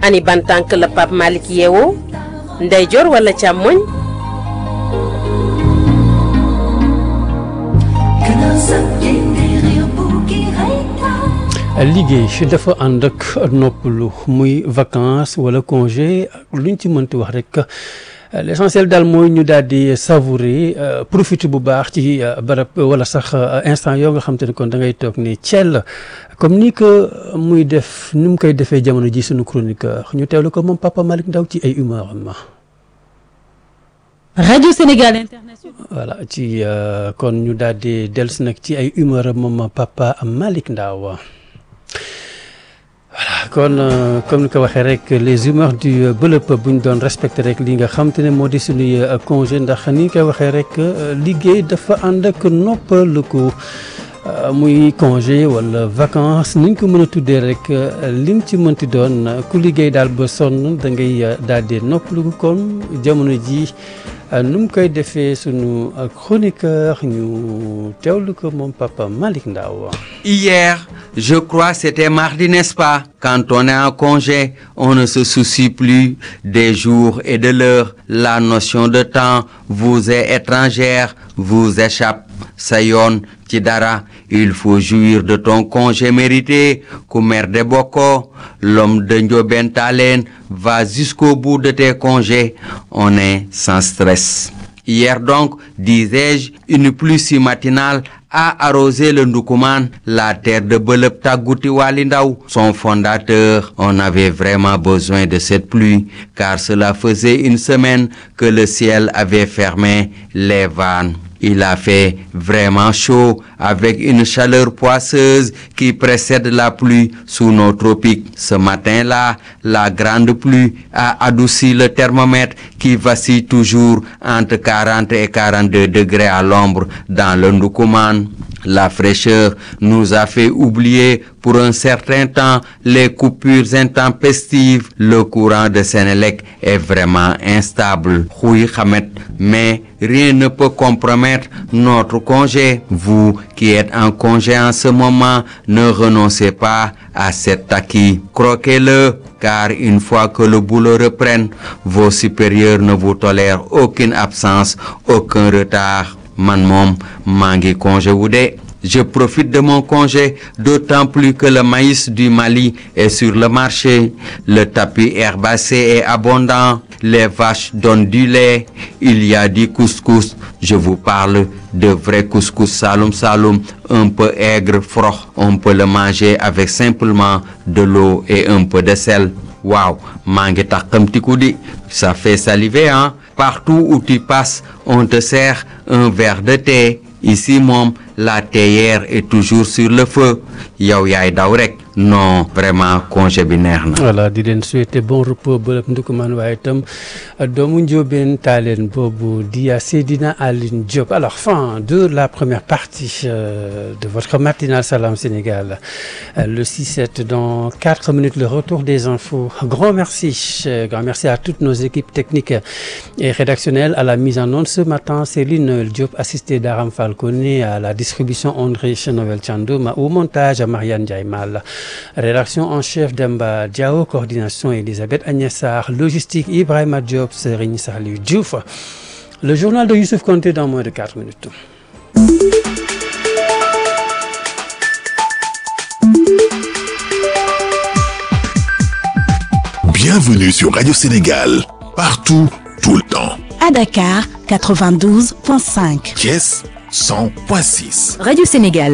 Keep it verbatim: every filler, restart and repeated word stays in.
ani ban tànk la Pape Malick yeewoo ndeyjoor wala càmmoñ. liggéey dafa ànd ak noppalu muy vacances wala congé luñ ci mënti wax rek l'essentiel daal mooy ñu daal di savourer profiter bu baax ci barab wala sax instant yoo nga xam te ne kon da ngay toog ni Thiel comme ni que muy def ni mu koy defee jamono ji suñu chroniqueur ñu teewlu ko moom Papa Malick Ndaw ci ay humeur am. Radio Sénégal International. voilà ci kon ñu daal di dellusi nag ci ay humeur am moom Papa Malick Ndaw. voilà kon euh, comme ni ko waxee rek les humeurs du bëlëp bu ñu doon respecté rek li nga xam te ne moo di suñuy congé ndax ni ñu koy waxee rek liggéey dafa ànd ak noppalu ko muy congé wala vacances ni ñu ko mën a tuddee rek lim ci mënti doon ku liggéey daal ba sonn da ngay daal di noppalu kon jamono ji nu mu koy defee sunu chroniqueur ñu teewlu ko moom Papa Malick Ndaw. Hier, je crois c'était mardi, n'est-ce pas? Quand on est en congé, on ne se soucie plus des jours et de l'heure. La notion de temps vous est étrangère, vous échappe. Sa yoon ci dara, il faut jouir de ton congé mérité. Ku mer de bokko, l'homme de Ndiobène Talen va jusqu'au bout de tes congés. On est sans stress. Hier donc, disais-je, une pluie si matinale a arrosé le Ndoukoumane, la terre de Beuleup Tagouti Waly Ndaw. Son fondateur, on avait vraiment besoin de cette pluie, car cela faisait une semaine que le ciel avait fermé les vannes. Il a fait vraiment chaud avec une chaleur poisseuse qui précède la pluie sous nos tropiques. Ce matin-là, la grande pluie a adouci le thermomètre qui vacille toujours entre quarante et quarante-deux degrés à l'ombre dans le Ndoukoumane. La fraîcheur nous a fait oublier pour un certain temps les coupures intempestives. Le courant de Sénélec est vraiment instable. Khoui Khamet, mais rien ne peut compromettre notre congé. Vous qui êtes en congé en ce moment, ne renoncez pas à cet acquis. Croquez-le, car une fois que le boulot reprenne, vos supérieurs ne vous tolèrent aucune absence, aucun retard. Man mom mangi congé woudé. Je profite de mon congé, d'autant plus que le maïs du Mali est sur le marché. Le tapis herbacé est abondant. Les vaches donnent du lait. Il y a du couscous. Je vous parle de vrai couscous saloum saloum, un peu aigre, froid. On peut le manger avec simplement de l'eau et un peu de sel. Waouh, mangi takam tikoudi. Ça fait saliver, hein? Partout où tu passes, on te sert un verre de thé. Ici, mom, la théière est toujours sur le feu. Yow yaay daw rek. Non, vraiment congé bi neex na. voilà di leen souhaiter bon repos Beuleup Ndoukoumane waaye itam doomu Ndiobène Talen boobu di Seydina Aline Diop. Alors fin de la première partie euh, de votre matinale Salam Sénégal. Euh, le six sept dans quatre minutes le retour des infos. Grand merci, euh, grand merci à toutes nos équipes techniques et rédactionnelles à la mise en onde ce matin. Céline Diop assistée d'Aram Falcone, à la distribution André Noël Thiandoum, au montage à Marianne Ndiaye Mal. Rédaction en chef Demba Diao, coordination Elisabeth Agnessar, logistique Ibrahima Diop, Serigne Saliou Diouf. Le journal de Youssouf Konté dans moins de quatre minutes. Bienvenue sur Radio Sénégal, partout, tout le temps. À Dakar, quatre-vingt-douze virgule cinq. Thiès, cent virgule six. Radio Sénégal.